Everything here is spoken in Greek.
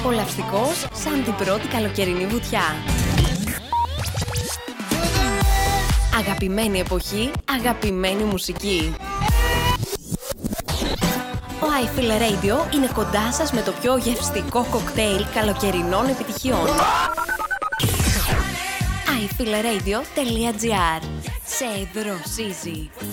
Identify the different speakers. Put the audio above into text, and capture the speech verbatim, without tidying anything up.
Speaker 1: απολαυστικός σαν την πρώτη καλοκαιρινή βουτιά. Αγαπημένη εποχή, αγαπημένη μουσική. Ο I Feel Radio είναι κοντά σας με το πιο γευστικό κοκτέιλ καλοκαιρινών επιτυχιών. άι φιλ ρέιντιο τελεία τζι άρ. Σε δροσίζει.